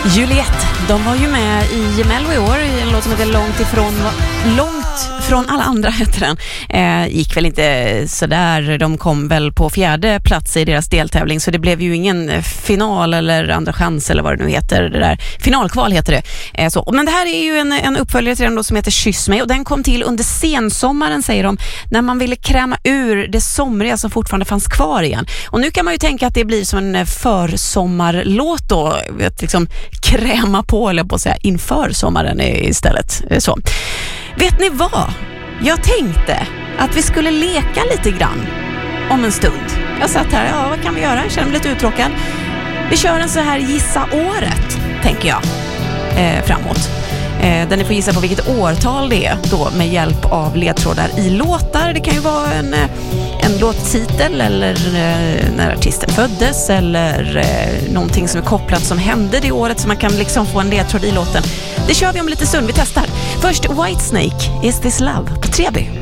Juliette, de var ju med i Mello i år i en låt som heter Långt från alla andra heter den. Gick väl inte sådär, de kom väl på 4:e plats i deras deltävling, så det blev ju ingen final eller andra chans eller vad det nu heter, det där finalkval heter det. Men det här är ju en uppföljare till den då som heter Kyss mig, och den kom till under sensommaren säger de, när man ville kräma ur det somriga som fortfarande fanns kvar igen. Och nu kan man ju tänka att det blir som en försommarlåt då, att liksom kräma på eller på att säga inför sommaren istället. Så. Vet ni vad? Jag tänkte att vi skulle leka lite grann om en stund. Jag satt här, vad kan vi göra? Jag känner mig lite uttråkad. Vi kör en så här gissa året, tänker jag, framåt. Där ni får gissa på vilket årtal det är då med hjälp av ledtrådar i låtar. Det kan ju vara en låttitel eller när artisten föddes eller någonting som är kopplat som hände det året, så man kan liksom få en ledtråd i låten. Det kör vi om lite stund, vi testar. Först Whitesnake, Is This Love på 3B.